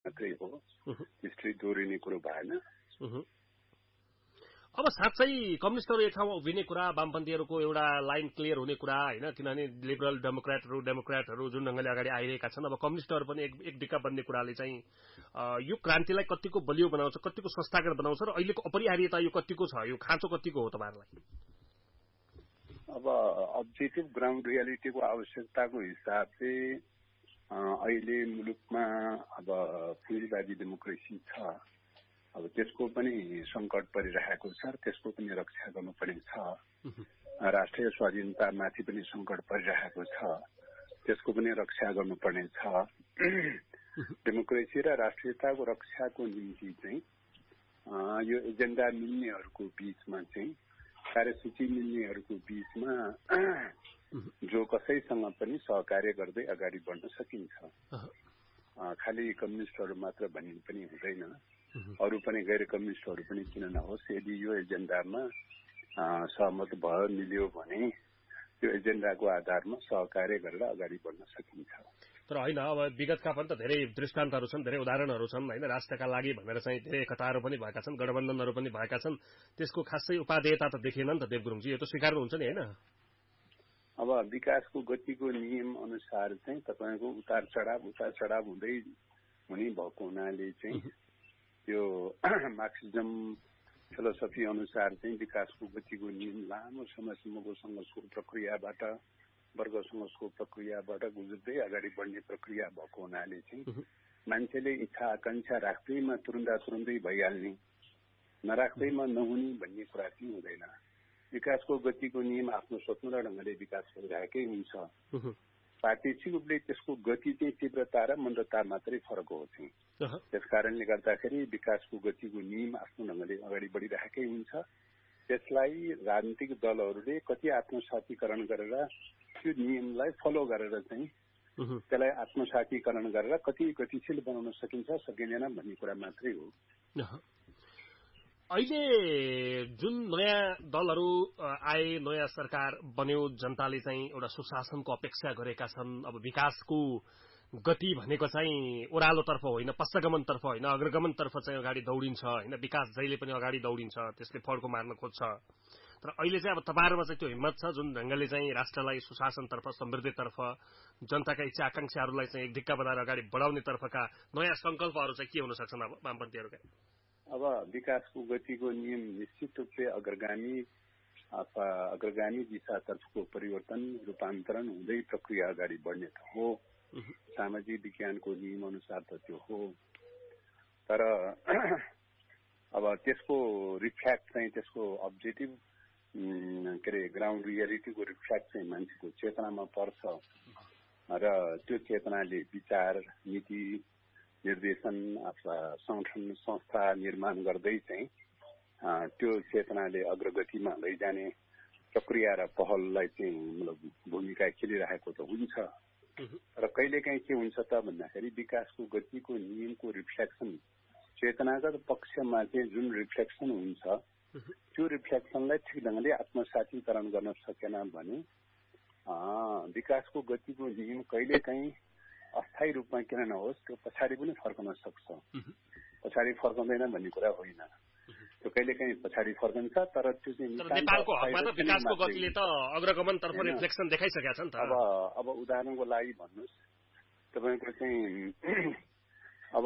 मात्रै हो, हिस्ट्री दोहोरिने कुरो भएन। अब साँच्चै कम्युनिस्टहरू एक ठाउँमा उभिने कुरा, वामपन्थीहरूको एउटा लाइन क्लियर हुने कुरा होइन, किनभने लिबरल डेमोक्रेटहरू जुन ढंगले अगाडि आइरहेका छन्, अब कम्युनिस्टहरू पनि एक डिक्का बन्ने कुराले चाहिँ यो क्रान्तिलाई कतिको बलियो बनाउँछ, कतिको संस्थागत बनाउँछ र अहिलेको अपरिहार्यता यो कतिको छ, यो खाँचो कतिको हो तपाईहरुलाई? अब अब्जेक्टिभ ग्राउन्ड रियालिटीको आवश्यकताको हिसाबले अहिले मुलुकमा अब पुँजीवादी डेमोक्रेसी छ, अब त्यसको पनि संकट परिरहेको छ, त्यसको पनि रक्षा गर्नुपर्ने छ। राष्ट्रिय स्वाधीनतामाथि पनि संकट परिरहेको छ, त्यसको पनि रक्षा गर्नुपर्ने छ। डेमोक्रेसी र राष्ट्रियताको रक्षाको निम्ति चाहिँ यो एजेन्डा मिल्नेहरूको बीचमा चाहिँ, कार्यसूची मिल्नेहरूको बीचमा जो कसैसँग पनि सहकार्य गर्दै अगाडि बढ्न सकिन्छ। खालि कम्युनिस्टहरू मात्र भनिनु पनि हुँदैन, अरू पनि गैर कम्युनिस्टहरू पनि किन नहोस्, यदि यो एजेन्डामा सहमत भयो, मिल्यो भने त्यो एजेन्डाको आधारमा सहकार्य गरेर अगाडि बढ्न सकिन्छ। तर होइन, अब विगतका पनि त धेरै दृष्टान्तहरू छन्, धेरै उदाहरणहरू छन् होइन, राष्ट्रका लागि भनेर चाहिँ धेरै एकताहरू पनि भएका छन्, गठबन्धनहरू पनि भएका छन्, त्यसको खासै उपादेयता त देखिएन नि त देवगुरुङजी, यो त स्वीकार्नुहुन्छ नि होइन? अब विकासको गतिको नियम अनुसार चाहिँ तपाईको उतार चढाव हुँदै हुने भएको हुनाले चाहिँ यो मार्क्सिजम फिलोसफी अनुसार चाहिँ विकासको गतिको नियम लामो समयसम्मको संघर्षको प्रक्रियाबाट, वर्ग संघर्षको प्रक्रियाबाट गुज्दै अगाडि बढ्ने प्रक्रिया भएको हुनाले चाहिँ मान्छेले इच्छा आकांक्षा राख्दैमा तुरुन्दै भइहाल्ने, नराख्दैमा नहुने भन्ने कुरा चाहिँ हुँदैन। विकासको गतिको नियम आफ्नो स्वतन्त्र ढंगले विकास भइरहेकै हुन्छ। प्रात्यक्षिक रूपले त्यसको गति चाहिँ तीव्रता र मन्दता मात्रै फरक हो चाहिँ। त्यसकारणले गर्दाखेरि विकासको गतिको नियम आफ्नो ढंगले अगाडि बढिरहेकै हुन्छ। त्यसलाई राजनीतिक दलहरूले कति आत्मसातीकरण गरेर त्यो नियमलाई फलो गरेर चाहिँ त्यसलाई आत्मसातीकरण गरेर कति गतिशील बनाउन सकिन्छ सकिँदैन भन्ने कुरा मात्रै हो। अहिले जुन नयाँ दलहरू आए, नयाँ सरकार बन्यो, जनताले चाहिँ एउटा सुशासनको अपेक्षा गरेका छन्। अब विकासको गति भनेको चाहिँ ओह्रालोतर्फ होइन, पश्चगमनतर्फ होइन, अग्रगमनतर्फ चाहिँ अगाडि दौडिन्छ होइन। विकास जहिले पनि अगाडि दौडिन्छ, त्यसले फड्को मार्न खोज्छ। तर अहिले चाहिँ अब तपाईहरुमा चाहिँ त्यो हिम्मत छ जुन ढंगले चाहिँ राष्ट्रलाई सुशासनतर्फ, समृद्धितर्फ, जनताका इच्छा आकांक्षाहरूलाई चाहिँ एक ढिक्का बनाएर अगाडि बढाउनेतर्फका नयाँ संकल्पहरू चाहिँ के हुन सक्छन् अब वामपन्थीहरुका? अब विकासको गतिको नियम निश्चित रूपले अग्रगामी दिशातर्फको परिवर्तन, रूपान्तरण हुँदै प्रक्रिया अगाडि बढ्ने त हो। सामाजिक विज्ञानको नियम अनुसार त त्यो हो। तर अब त्यसको रिफ्ल्याक्ट चाहिँ, त्यसको अब्जेक्टिभ के अरे ग्राउन्ड रियालिटीको रिफ्ल्याक्ट चाहिँ मान्छेको चेतनामा पर्छ र त्यो चेतनाले विचार, नीति निर्देशन अथवा संगठन संस्था निर्माण गर्दै चाहिँ त्यो चेतनाले अग्रगतिमा लैजाने प्रक्रिया र पहललाई चाहिँ मतलब भूमिका खेलिरहेको त हुन्छ। र कहिलेकाहीँ के हुन्छ त भन्दाखेरि विकासको गतिको नियमको रिफ्लेक्सन, चेतनागत पक्षमा चाहिँ जुन रिफ्लेक्सन हुन्छ त्यो रिफ्लेक्सनलाई ठिक ढंगले आत्मसातीकरण गर्न सकेन भने विकासको गतिको नियम कहिलेकाहीँ अस्थायी रूपमा किन नहोस् त्यो पछाडि पनि फर्कन सक्छ। पछाडि फर्कँदैन भन्ने कुरा होइन, त्यो कहिलेकाहीँ पछाडि फर्कन्छ। तर त्यो चाहिँ नेपालको हकमा त विकासको गतिले त अग्रगमनतर्फ रिफ्लेक्सन देखाइसकेका छ नि त। अब उदाहरणको लागि भन्नुस्, तपाईको चाहिँ अब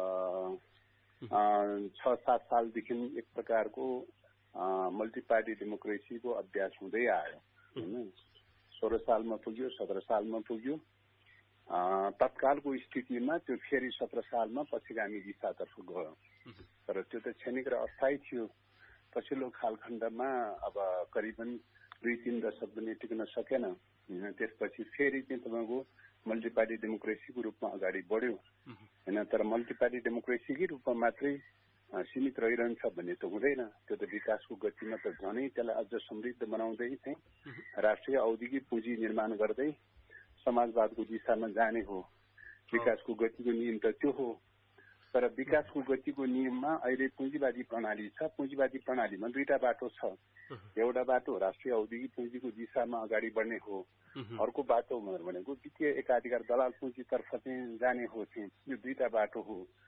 6-7 सालदेखि एक प्रकारको मल्टी पार्टी डेमोक्रेसीको अभ्यास हुँदै आयो हैन। 16 सालमा पुग्यो, 17 सालमा पुग्यो। तत्कालको स्थितिमा त्यो फेरि 17 सालमा पछिगामी दिशातर्फ गयो। तर त्यो त क्षणिक र अस्थायी थियो। पछिल्लो कालखण्डमा अब करिबन 2-3 दशक पनि टिक्न सकेन। त्यसपछि फेरि चाहिँ तपाईको मल्टी पार्टी डेमोक्रेसीको रूपमा अगाडि बढ्यो हैन। तर मल्टी पार्टी डेमोक्रेसीकै रूपमा मात्रै सीमित रहिरहन्छ भन्ने त हुँदैन। त्यो त विकासको गतिमा त झनै त्यसलाई अझ समृद्ध बनाउँदै चाहिँ राष्ट्रिय औद्योगिक पुँजी निर्माण गर्दै समाजवादको दिशामा जाने हो। विकासको गतिको नियम त त्यो हो। तर विकासको गतिको नियममा अहिले पुँजीवादी प्रणाली छ। पुँजीवादी प्रणालीमा दुईटा बाटो छ। एउटा बाटो राष्ट्रिय औद्योगिक पुँजीको दिशामा अगाडि बढ्ने हो, अर्को बाटो भनेको वित्तीय एकाधिकार दलाल पुँजीतर्फ चाहिँ जाने हो। यो दुईटा बाटो हो।